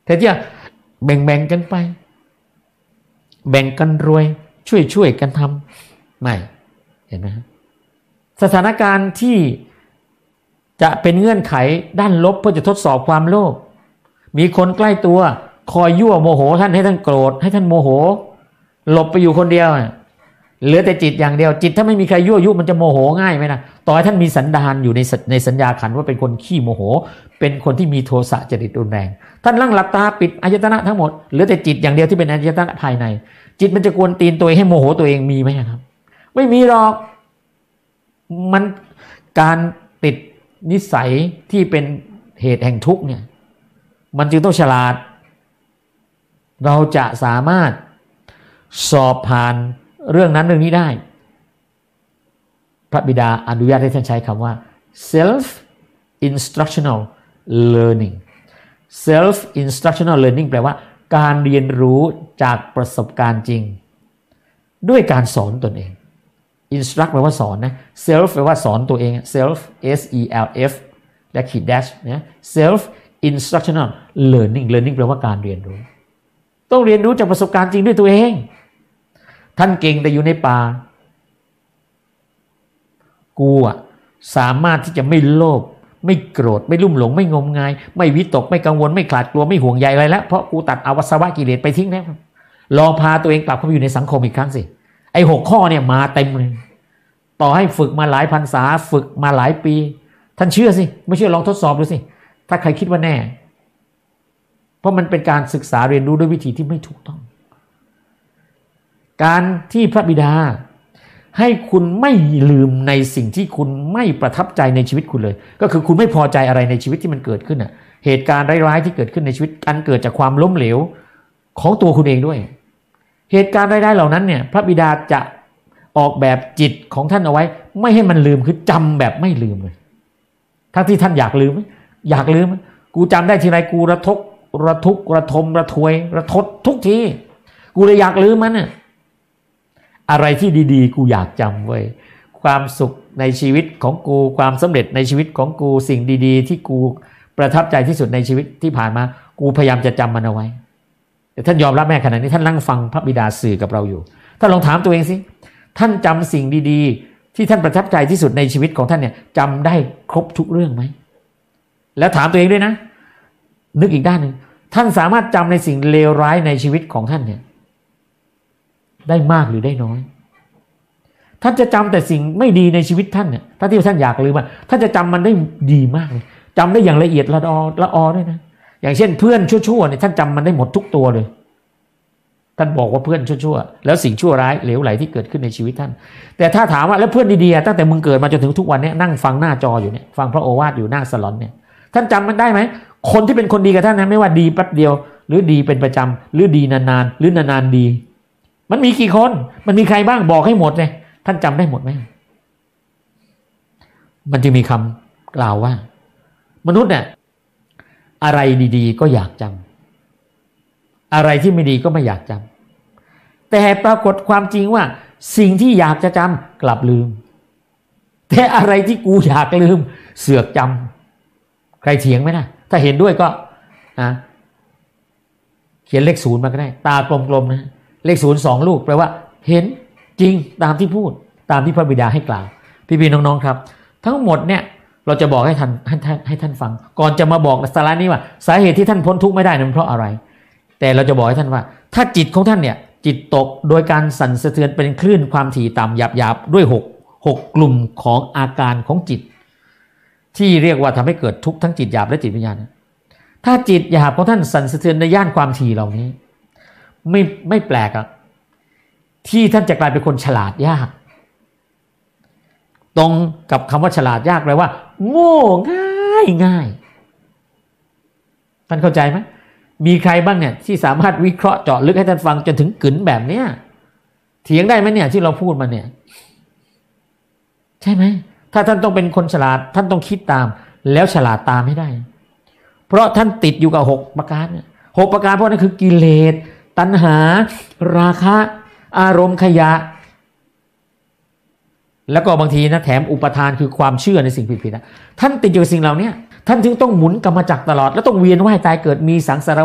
แต่ที่แบ่งกันไปแบ่งกันรวยช่วยกันทำไม่เห็นไหมสถานการณ์ที่จะเป็นเงื่อนไขด้านลบเพื่อจะทดสอบความโลภมีคนใกล้ตัวคอยยั่วโมโหท่านให้ท่านโกรธให้ท่านโมโหหลบไปอยู่คนเดียวเหลือแต่จิตอย่างเดียวจิตถ้าไม่มีใครยั่วยุมันจะโมโหง่ายไหมนะต่อให้ท่านมีสันดานอยู่ในสัญญาขันธ์ว่าเป็นคนขี้โมโหเป็นคนที่มีโทสะจริตรุนแรงท่านนั่งหลับตาปิดอายตนะทั้งหมดเหลือแต่จิตอย่างเดียวที่เป็นอายตนะภายในจิตมันจะกวนตีนตัวเองให้โมโหตัวเองมีไหมครับไม่มีหรอกมันการติดนิสัยที่เป็นเหตุแห่งทุกข์เนี่ยมันจึงต้องฉลาดเราจะสามารถสอบผ่านเรื่องนั้นเรื่องนี้ได้พระบิดาอนุญาตให้ท่านใช้คำว่า self instructional learning self instructional learning แปลว่าการเรียนรู้จากประสบการณ์จริงด้วยการสอนตนเอง instruct แปลว่าสอนนะ self แปลว่าสอนตัวเอง self s e l f และขีด dash นะ self instructional learning แปลว่าการเรียนรู้ต้องเรียนรู้จากประสบการณ์จริงด้วยตัวเองท่านเก่งแต่อยู่ในป่ากูสามารถที่จะไม่โลภไม่โกรธไม่ลุ่มหลงไม่งมงายไม่วิตกไม่กังวลไม่ขลาดกลัวไม่ห่วงใยอะไรแล้วเพราะกูตัดอวัยวะกิเลสไปทิ้งแล้วลองพาตัวเองกลับเข้าไปอยู่ในสังคมอีกครั้งสิไอ้6ข้อเนี่ยมาเต็มเลยต่อให้ฝึกมาหลายพรรษาฝึกมาหลายปีท่านเชื่อสิไม่เชื่อลองทดสอบดูสิถ้าใครคิดว่าแน่เพราะมันเป็นการศึกษาเรียนรู้ด้วยวิธีที่ไม่ถูกต้องการที่พระบิดาให้คุณไม่ลืมในสิ่งที่คุณไม่ประทับใจในชีวิตคุณเลยก็คือคุณไม่พอใจอะไรในชีวิตที่มันเกิดขึ้นเหตุการณ์ร้ายๆที่เกิดขึ้นในชีวิตอันเกิดจากความล้มเหลวของตัวคุณเองด้วยเหตุการณ์ร้ายๆเหล่านั้นเนี่ยพระบิดาจะออกแบบจิตของท่านเอาไว้ไม่ให้มันลืมคือจำแบบไม่ลืมเลยทั้งที่ท่านอยากลืมไหมอยากลืมกูจำได้ทีไรกูระทุกข์ระทมระทวยระทดทุกทีกูเลยอยากลืมมันน่ะอะไรที่ดีๆกูอยากจำไว้ความสุขในชีวิตของกูความสำเร็จในชีวิตของกูสิ่งดีๆที่กูประทับใจที่สุดในชีวิตที่ผ่านมากูพยายามจะจำมันเอาไว้แต่ท่านยอมรับแม่ขนาดนี้ท่านนั่งฟังพระบิดาสื่อกับเราอยู่ท่านลองถามตัวเองสิท่านจำสิ่งดีๆที่ท่านประทับใจที่สุดในชีวิตของท่านเนี่ยจำได้ครบทุกเรื่องไหมแล้วถามตัวเองด้วยนะนึกอีกด้านหนึ่งท่านสามารถจำในสิ่งเลวร้ายในชีวิตของท่านเนี่ยได้มากหรือได้น้อยท่านจะจำแต่สิ่งไม่ดีในชีวิตท่านเนี่ยถ้าที่ท่านอยากลืมท่านจะจำมันได้ดีมากเลยจำได้อย่างละเอียดละออด้วยนะอย่างเช่นเพื่อนชั่วๆเนี่ยท่านจำมันได้หมดทุกตัวเลยท่านบอกว่าเพื่อนชั่วๆแล้วสิ่งชั่วร้ายเหลวไหลที่เกิดขึ้นในชีวิตท่านแต่ถ้าถามว่าแล้วเพื่อนดีๆตั้งแต่มึงเกิดมาจนถึงทุกวันนี้นั่งฟังหน้าจออยู่เนี่ยฟังพระโอวาทอยู่หน้าสลอนเนี่ยท่านจำมันได้ไหมคนที่เป็นคนดีกับท่านนะไม่ว่าดีแป๊บเดียวหรือดีเป็นประจำหรือดีนานๆหรือนานๆดีมันมีกี่คนมันมีใครบ้างบอกให้หมดเลยท่านจำได้หมดไหมมันจึงมีคำกล่าวว่ามนุษย์เนี่ยอะไรดีๆก็อยากจำอะไรที่ไม่ดีก็ไม่อยากจำแต่ปรากฏความจริงว่าสิ่งที่อยากจะจำกลับลืมแต่อะไรที่กูอยากลืมเสือกจำใครเถียงไหมนะถ้าเห็นด้วยก็เขียนเลข0มาก็ได้ตากลมๆนะเลข0 2 ลูกแปลว่าเห็นจริงตามที่พูดตามที่พระบิดาให้กล่าวพี่ๆน้องๆครับทั้งหมดเนี่ยเราจะบอกให้ท่านฟังก่อนจะมาบอกสาระนี้ว่าสาเหตุที่ท่านพ้นทุกข์ไม่ได้นั้นเพราะอะไรแต่เราจะบอกให้ท่านว่าถ้าจิตของท่านเนี่ยจิตตกโดยการสั่นสะเทือนเป็นคลื่นความถี่ต่ำหยาบๆด้วย6กลุ่มของอาการของจิตที่เรียกว่าทำให้เกิดทุกข์ทั้งจิตหยาบและจิตวิญญาณถ้าจิตหยาบของท่านสั่นสะเทือนในย่านความถี่เหล่านี้ไม่แปลกที่ท่านจะกลายเป็นคนฉลาดยากตรงกับคำว่าฉลาดยากแปลว่าโง่ง่ายท่านเข้าใจไหมมีใครบ้างเนี่ยที่สามารถวิเคราะห์เจาะลึกให้ท่านฟังจนถึงกึ๋นแบบเนี้ยเถียงได้ไหมเนี่ยที่เราพูดมาเนี่ยใช่ไหมถ้าท่านต้องเป็นคนฉลาดท่านต้องคิดตามแล้วฉลาดตามให้ได้เพราะท่านติดอยู่กับ6ประการ6ประการเพราะนั่นคือกิเลสตัณหาราคะอารมณ์ขยะแล้วก็บางทีนะแถมอุปทานคือความเชื่อในสิ่งผิดๆท่านติดอยู่กับสิ่งเหล่านี้ท่านจึงต้องหมุนกรรมจักรตลอดแล้วต้องเวียนว่ายตายเกิดมีสังสาร